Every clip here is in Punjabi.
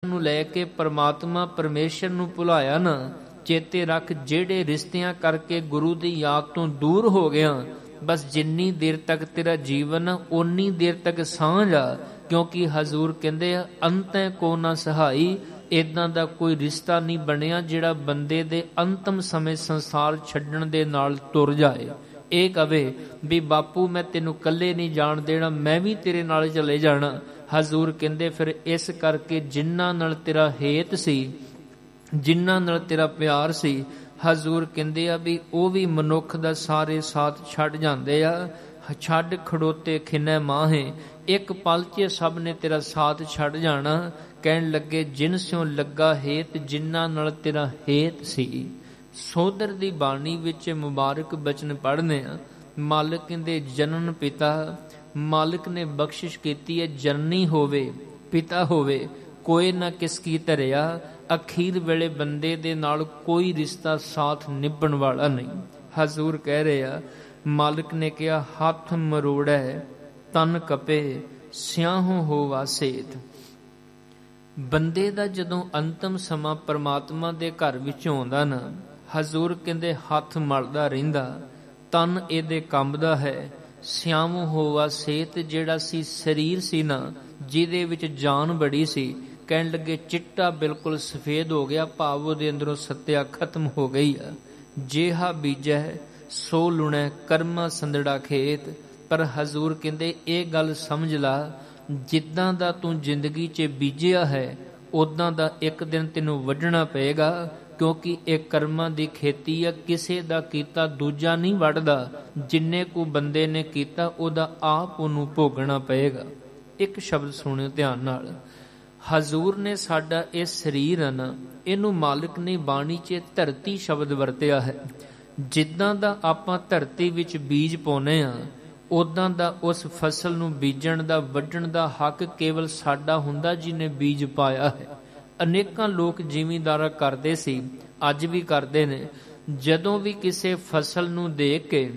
ਨੂੰ ਲੈ ਕੇ ਪਰਮਾਤਮਾ ਪਰਮੇਸ਼ਰ ਨੂੰ ਭੁਲਾਇਆ ਨਾ। ਚੇਤੇ ਰੱਖ, ਜਿਹੜੇ ਰਿਸ਼ਤਿਆਂ ਕਰਕੇ ਗੁਰੂ ਦੀ ਯਾਦ ਤੋਂ ਦੂਰ ਹੋ ਗਿਆ, ਬਸ ਜਿੰਨੀ ਦੇਰ ਤੱਕ ਤੇਰਾ ਜੀਵਨ ਓਨੀ ਦੇਰ ਤੱਕ ਸਾਂਝ ਆ, ਕਿਉਂਕਿ ਹਜ਼ੂਰ ਕਹਿੰਦੇ ਆ ਅੰਤੈ ਕੋ ਨਾ ਸਹਾਈ। ਇੱਦਾਂ ਦਾ ਕੋਈ ਰਿਸ਼ਤਾ ਨਹੀਂ ਬਣਿਆ ਜਿਹੜਾ ਬੰਦੇ ਦੇ ਅੰਤਮ ਸਮੇਂ ਸੰਸਾਰ ਛੱਡਣ ਦੇ ਨਾਲ ਤੁਰ ਜਾਏ। ਇਹ ਕਵੇ ਵੀ ਬਾਪੂ ਮੈਂ ਤੈਨੂੰ ਇਕੱਲੇ ਨਹੀਂ ਜਾਣ ਦੇਣਾ, ਮੈਂ ਵੀ ਤੇਰੇ ਨਾਲ ਚਲੇ ਜਾਣਾ। ਹਜ਼ੂਰ ਕਹਿੰਦੇ ਫਿਰ ਇਸ ਕਰਕੇ ਜਿਨ੍ਹਾਂ ਨਾਲ ਤੇਰਾ ਹੇਤ ਸੀ, ਜਿਨ੍ਹਾਂ ਨਾਲ ਤੇਰਾ ਪਿਆਰ ਸੀ, ਹਜ਼ੂਰ ਕਹਿੰਦੇ ਆ ਵੀ ਉਹ ਵੀ ਮਨੁੱਖ ਦਾ ਸਾਰੇ ਸਾਥ ਛੱਡ ਜਾਂਦੇ ਆ। ਛੱਡ ਖੜੋਤੇ ਖਿਨੈ ਮਾਹੇ, ਇੱਕ ਪਲ 'ਚ ਸਭ ਨੇ ਤੇਰਾ ਸਾਥ ਛੱਡ ਜਾਣਾ। ਕਹਿਣ ਲੱਗੇ ਜਿਨ ਸਿਉ ਲੱਗਾ ਹੇਤ, ਜਿਨ੍ਹਾਂ ਨਾਲ ਤੇਰਾ ਹੇਤ ਸੀ। ਸੋਦਰ ਦੀ ਬਾਣੀ ਵਿੱਚ ਮੁਬਾਰਕ ਬਚਨ ਪੜ੍ਹਨੇ ਆ। ਮਾਲਕ ਕਹਿੰਦੇ ਜਨਨ ਪਿਤਾ, ਮਾਲਕ ਨੇ ਬਖਸ਼ਿਸ਼ ਕੀਤੀ ਹੈ। ਜਨਨੀ ਹੋਵੇ ਪਿਤਾ ਹੋਵੇ, ਕੋਈ ਨਾ ਕਿਸ ਕੀ ਧਰਿਆ। ਅਖੀਰ ਵੇਲੇ ਬੰਦੇ ਦੇ ਨਾਲ ਕੋਈ ਰਿਸ਼ਤਾ ਸਾਥ ਨਿਭਣ ਵਾਲਾ ਨਹੀਂ। ਹਜ਼ੂਰ ਕਹਿ ਰਹੇ ਆ, ਮਾਲਕ ਨੇ ਕਿਹਾ ਹੱਥ ਮਰੋੜੈ ਤਨ ਕਪੇ, ਸਿਆਹੋਂ ਹੋਵਾ ਸੇਤ। ਬੰਦੇ ਦਾ ਜਦੋਂ ਅੰਤਮ ਸਮਾਂ ਪਰਮਾਤਮਾ ਦੇ ਘਰ ਵਿੱਚ ਆਉਂਦਾ ਨਾ, ਹਜ਼ੂਰ ਕਹਿੰਦੇ ਹੱਥ ਮਲਦਾ ਰਹਿੰਦਾ, ਤਨ ਇਹਦੇ ਕੰਬਦਾ ਹੈ। ਸਿਆਹੋਂ ਹੋਵਾ ਸੇਤ, ਜਿਹੜਾ ਸੀ ਸਰੀਰ ਸੀ ਨਾ, ਜਿਹਦੇ ਵਿੱਚ ਜਾਨ ਬੜੀ ਸੀ, ਕਹਿਣ ਲੱਗੇ ਚਿੱਟਾ ਬਿਲਕੁਲ ਸਫੇਦ ਹੋ ਗਿਆ, ਭਾਵ ਉਹਦੇ ਅੰਦਰੋਂ ਸੱਤਿਆ ਖਤਮ ਹੋ ਗਈ ਆ। ਜੇਹਾ ਬੀਜੈ ਸੋ ਲੁਣੈ, ਕਰਮਾ ਸੰਦੜਾ ਖੇਤ। ਪਰ ਹਜ਼ੂਰ ਕਹਿੰਦੇ ਇਹ ਗੱਲ ਸਮਝ ਲਾ, ਜਿੱਦਾਂ ਦਾ ਤੂੰ ਜ਼ਿੰਦਗੀ 'ਚ ਬੀਜਿਆ ਹੈ ਉੱਦਾਂ ਦਾ ਇੱਕ ਦਿਨ ਤੈਨੂੰ ਵੱਢਣਾ ਪਏਗਾ, ਕਿਉਂਕਿ ਇਹ ਕਰਮਾਂ ਦੀ ਖੇਤੀ ਆ। ਕਿਸੇ ਦਾ ਕੀਤਾ ਦੂਜਾ ਨਹੀਂ ਵੱਢਦਾ, ਜਿੰਨੇ ਕੁ ਬੰਦੇ ਨੇ ਕੀਤਾ ਉਹਦਾ ਆਪ ਉਹਨੂੰ ਭੋਗਣਾ ਪਏਗਾ। ਇੱਕ ਸ਼ਬਦ ਸੁਣਿਓ ਧਿਆਨ ਨਾਲ। ਹਜ਼ੂਰ ਨੇ ਸਾਡਾ ਇਹ ਸਰੀਰ ਹੈ ਨਾ, ਇਹਨੂੰ ਮਾਲਕ ਨੇ ਬਾਣੀ 'ਚ ਧਰਤੀ ਸ਼ਬਦ ਵਰਤਿਆ ਹੈ। ਜਿੱਦਾਂ ਦਾ ਆਪਾਂ ਧਰਤੀ ਵਿੱਚ ਬੀਜ ਪਾਉਂਦੇ ਹਾਂ, ਉੱਦਾਂ ਦਾ ਉਸ ਫਸਲ ਨੂੰ ਬੀਜਣ ਦਾ, ਵੱਢਣ ਦਾ ਹੱਕ ਕੇਵਲ ਸਾਡਾ ਹੁੰਦਾ ਜਿਹਨੇ ਬੀਜ ਪਾਇਆ ਹੈ। ਅਨੇਕਾਂ ਲੋਕ ਜ਼ਿਮੀਂਦਾਰਾ ਕਰਦੇ ਸੀ, ਅੱਜ ਵੀ ਕਰਦੇ ਨੇ। ਜਦੋਂ ਵੀ ਕਿਸੇ ਫਸਲ ਨੂੰ ਦੇਖ ਕੇ,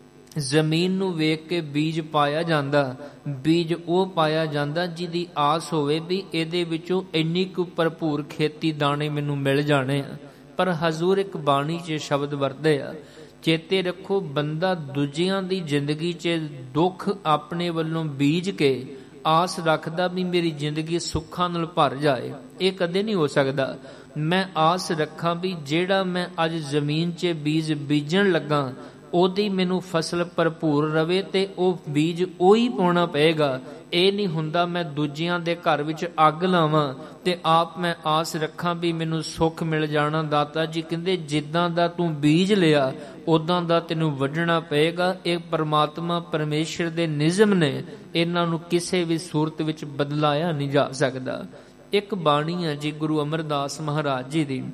ਜ਼ਮੀਨ ਨੂੰ ਵੇਖ ਕੇ ਬੀਜ ਪਾਇਆ ਜਾਂਦਾ, ਬੀਜ ਉਹ ਪਾਇਆ ਜਾਂਦਾ ਜਿਹਦੀ ਆਸ ਹੋਵੇ ਵੀ ਇਹਦੇ ਵਿੱਚੋਂ ਇੰਨੀ ਕੁ ਭਰਪੂਰ ਖੇਤੀ ਦਾਣੇ ਮੈਨੂੰ ਮਿਲ ਜਾਣੇ ਆ। ਪਰ ਹਜ਼ੂਰ ਇੱਕ ਬਾਣੀ 'ਚ ਸ਼ਬਦ ਵਰਤਦੇ ਆ, ਚੇਤੇ ਰੱਖੋ, ਬੰਦਾ ਦੂਜਿਆਂ ਦੀ ਜ਼ਿੰਦਗੀ 'ਚ ਦੁੱਖ ਆਪਣੇ ਵੱਲੋਂ ਬੀਜ ਕੇ ਆਸ ਰੱਖਦਾ ਵੀ ਮੇਰੀ ਜ਼ਿੰਦਗੀ ਸੁੱਖਾਂ ਨਾਲ ਭਰ ਜਾਏ, ਇਹ ਕਦੇ ਨਹੀਂ ਹੋ ਸਕਦਾ। ਮੈਂ ਆਸ ਰੱਖਾਂ ਵੀ ਜਿਹੜਾ ਮੈਂ ਅੱਜ ਜ਼ਮੀਨ 'ਚ ਬੀਜ ਬੀਜਣ ਲੱਗਾ ਉਹਦੀ ਮੈਨੂੰ ਫਸਲ ਭਰਪੂਰ ਰਵੇ, ਤੇ ਉਹ ਬੀਜ ਉਹੀ ਪਾਉਣਾ ਪਏਗਾ। ਇਹ ਨਹੀਂ ਹੁੰਦਾ ਮੈਂ ਦੂਜਿਆਂ ਦੇ ਘਰ ਵਿੱਚ ਅੱਗ ਲਾਵਾਂ ਤੇ ਆਪ ਮੈਂ ਆਸ ਰੱਖਾਂ ਵੀ ਮੈਨੂੰ ਸੁੱਖ ਮਿਲ ਜਾਣਾ। ਦਾਤਾ ਜੀ ਕਹਿੰਦੇ ਜਿੱਦਾਂ ਦਾ ਤੂੰ ਬੀਜ ਲਿਆ ਉੱਦਾਂ ਦਾ ਤੈਨੂੰ ਵੱਢਣਾ ਪਏਗਾ। ਇਹ ਪਰਮਾਤਮਾ ਪਰਮੇਸ਼ਰ ਦੇ ਨਿਯਮ ਨੇ, ਇਹਨਾਂ ਨੂੰ ਕਿਸੇ ਵੀ ਸੂਰਤ ਵਿੱਚ ਬਦਲਾਇਆ ਨਹੀਂ ਜਾ ਸਕਦਾ। ਇੱਕ ਬਾਣੀ ਹੈ ਜੀ ਗੁਰੂ ਅਮਰਦਾਸ ਮਹਾਰਾਜ ਜੀ ਦੀ,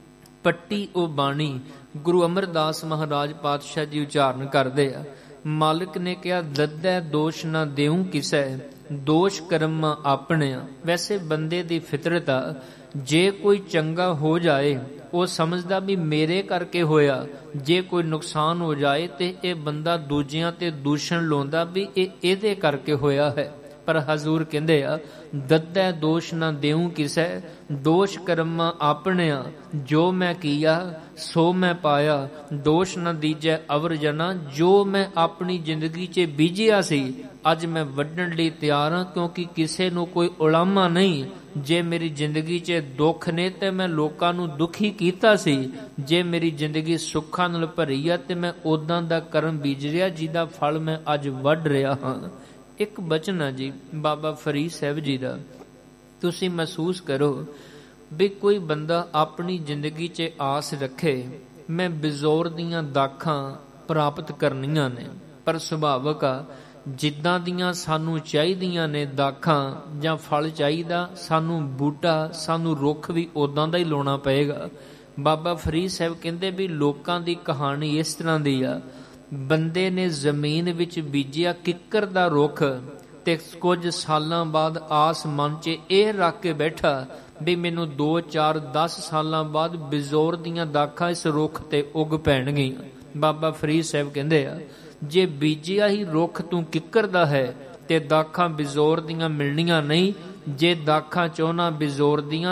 ਪੱਟੀ ਉਹ ਬਾਣੀ ਗੁਰੂ ਅਮਰਦਾਸ ਮਹਾਰਾਜ ਪਾਤਸ਼ਾਹ ਜੀ ਉਚਾਰਨ ਕਰਦੇ ਆ। ਮਾਲਕ ਨੇ ਕਿਹਾ ਦੱਦੈ ਦੋਸ਼ ਨਾ ਦੇਉ ਕਿਸੈ, ਦੋਸ਼ ਕਰਮਾਂ ਆਪਣਿਆ। ਵੈਸੇ ਬੰਦੇ ਦੀ ਫਿਤਰਤ ਆ, ਜੇ ਕੋਈ ਚੰਗਾ ਹੋ ਜਾਏ ਉਹ ਸਮਝਦਾ ਵੀ ਮੇਰੇ ਕਰਕੇ ਹੋਇਆ, ਜੇ ਕੋਈ ਨੁਕਸਾਨ ਹੋ ਜਾਏ ਤੇ ਇਹ ਬੰਦਾ ਦੂਜਿਆਂ ਤੇ ਦੂਸ਼ਣ ਲਾਉਂਦਾ ਵੀ ਇਹ ਇਹਦੇ ਕਰਕੇ ਹੋਇਆ ਹੈ। ਪਰ ਹਜ਼ੂਰ ਕਹਿੰਦੇ ਆ ਦੱਦੈ ਦੋਸ਼ ਨਾ ਦੇਉ ਕਿਸੈ, ਦੋਸ਼ ਕਰਮਾਂ ਆਪਣਿਆ। ਜੋ ਮੈਂ ਕੀਆ ਸੋ ਮੈਂ ਪਾਇਆ, ਦੋਸ਼ ਨਾ ਦੀਜੈ ਅਵਰ ਜਨਾ। ਜੋ ਮੈਂ ਆਪਣੀ ਜ਼ਿੰਦਗੀ 'ਚ ਬੀਜਿਆ ਸੀ ਅੱਜ ਮੈਂ ਵੱਢਣ ਲਈ ਤਿਆਰ ਹਾਂ, ਕਿਉਂਕਿ ਕਿਸੇ ਨੂੰ ਕੋਈ ਉਲਾਮਾ ਨਹੀਂ। ਜੇ ਮੇਰੀ ਜ਼ਿੰਦਗੀ 'ਚ ਦੁੱਖ ਨੇ ਤੇ ਮੈਂ ਲੋਕਾਂ ਨੂੰ ਦੁਖੀ ਕੀਤਾ ਸੀ, ਜੇ ਮੇਰੀ ਜ਼ਿੰਦਗੀ ਸੁੱਖਾਂ ਨਾਲ ਭਰੀ ਆ ਤੇ ਮੈਂ ਉਦਾਂ ਦਾ ਕਰਮ ਬੀਜ ਰਿਹਾ ਜਿਹਦਾ ਫਲ ਮੈਂ ਅੱਜ ਵੱਢ ਰਿਹਾ ਹਾਂ। ਇੱਕ ਬਚਨ ਆ ਜੀ ਬਾਬਾ ਫਰੀਦ ਸਾਹਿਬ ਜੀ ਦਾ, ਤੁਸੀਂ ਮਹਿਸੂਸ ਕਰੋ ਵੀ ਕੋਈ ਬੰਦਾ ਆਪਣੀ ਜ਼ਿੰਦਗੀ 'ਚ ਆਸ ਰੱਖੇ ਮੈਂ ਬਿਜ਼ੌਰ ਦੀਆਂ ਦਾਖਾਂ ਪ੍ਰਾਪਤ ਕਰਨੀਆਂ ਨੇ, ਪਰ ਸੁਭਾਵਕ ਆ ਜਿੱਦਾਂ ਦੀਆਂ ਸਾਨੂੰ ਚਾਹੀਦੀਆਂ ਨੇ ਦਾਖਾਂ ਜਾਂ ਫਲ ਚਾਹੀਦਾ, ਸਾਨੂੰ ਬੂਟਾ ਸਾਨੂੰ ਰੁੱਖ ਵੀ ਉਦਾਂ ਦਾ ਹੀ ਲਾਉਣਾ ਪਏਗਾ। ਬਾਬਾ ਫਰੀਦ ਸਾਹਿਬ ਕਹਿੰਦੇ ਵੀ ਲੋਕਾਂ ਦੀ ਕਹਾਣੀ ਇਸ ਤਰ੍ਹਾਂ ਦੀ ਆ, ਬੰਦੇ ਨੇ ਜ਼ਮੀਨ ਵਿੱਚ ਬੀਜਿਆ ਕਿੱਕਰ ਦਾ ਰੁੱਖ ਤੇ ਕੁਝ ਸਾਲਾਂ ਬਾਅਦ ਆਸ ਮਨ 'ਚ ਇਹ ਰੱਖ ਕੇ ਬੈਠਾ ਵੀ ਮੈਨੂੰ 2 4 10 ਸਾਲਾਂ ਬਾਅਦ ਬਿਜ਼ੌਰ ਦੀਆਂ ਦਾਖਾਂ ਇਸ ਰੁੱਖ ਤੇ ਉੱਗ ਪੈਣਗੀਆਂ। ਬਾਬਾ ਫਰੀਦ ਸਾਹਿਬ ਕਹਿੰਦੇ ਆ ਜੇ ਬੀਜਿਆ ਹੀ ਰੁੱਖ ਤੂੰ ਕਿੱਕਰ ਦਾ ਹੈ ਤੇ ਦਾਖਾਂ ਬਿਜ਼ੌਰ ਦੀਆਂ ਮਿਲਣੀਆਂ ਨਹੀਂ। ਜੇ ਦਾਖਾਂ ਚਾਹੁੰਨਾ ਬਿਜ਼ੌਰ ਦੀਆਂ